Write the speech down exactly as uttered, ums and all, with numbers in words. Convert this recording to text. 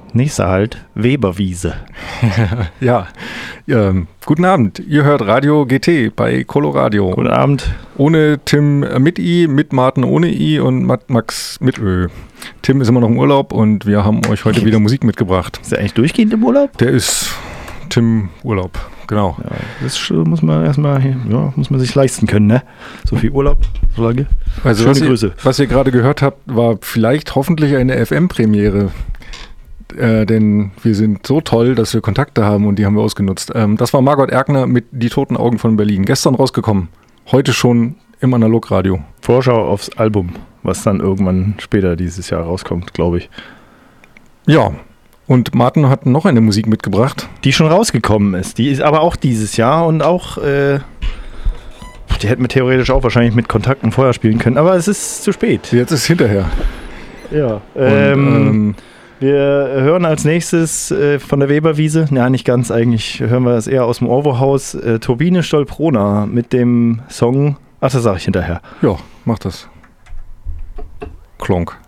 Nächster Halt, Weberwiese. ja, ähm, guten Abend. Ihr hört Radio G T bei Coloradio. Guten Abend. Ohne Tim mit I, mit Martin ohne I und Max mit Ö. Tim ist immer noch im Urlaub und wir haben euch heute wieder Musik mitgebracht. Ist der eigentlich durchgehend im Urlaub? Der ist Tim Urlaub, genau. Ja, das muss man erstmal, ja, muss man sich leisten können, ne? So viel Urlaub, so lange. Also schöne was Grüße. Ihr, was ihr gerade gehört habt, war vielleicht hoffentlich eine F M-Premiere. Äh, denn wir sind so toll, dass wir Kontakte haben und die haben wir ausgenutzt. Ähm, das war Margot Erkner mit Die toten Augen von Berlin. Gestern rausgekommen, heute schon im Analogradio. Vorschau aufs Album, was dann irgendwann später dieses Jahr rauskommt, glaube ich. Ja, und Martin hat noch eine Musik mitgebracht. Die schon rausgekommen ist. Die ist aber auch dieses Jahr und auch, äh, die hätten wir theoretisch auch wahrscheinlich mit Kontakten vorher spielen können, aber es ist zu spät. Jetzt ist es hinterher. Ja, und, ähm... ähm wir hören als nächstes äh, von der Weberwiese, ja nicht ganz, eigentlich hören wir das eher aus dem Orwo-Haus, äh, Turbine Stolprona mit dem Song, ach das sage ich hinterher. Ja, mach das. Klonk.